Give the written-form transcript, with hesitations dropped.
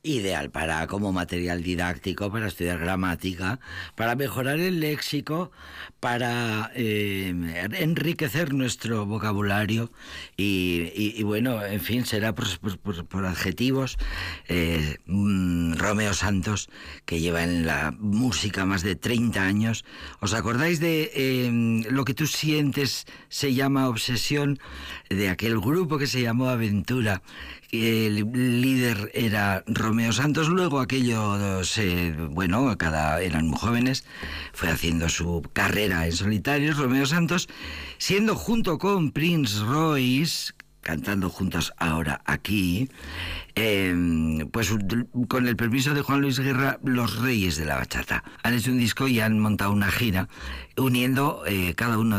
Ideal como material didáctico, para estudiar gramática, para mejorar el léxico, para enriquecer nuestro vocabulario y bueno, en fin, será por adjetivos. Romeo Santos, que lleva en la música más de 30 años. ¿Os acordáis de Lo que tú sientes se llama obsesión? De aquel grupo que se llamó Aventura. El líder era Romeo Santos. Luego aquello eran muy jóvenes, fue haciendo su carrera en solitario Romeo Santos, siendo junto con Prince Royce, cantando juntos ahora aquí, pues con el permiso de Juan Luis Guerra, los Reyes de la Bachata. Han hecho un disco y han montado una gira uniendo cada uno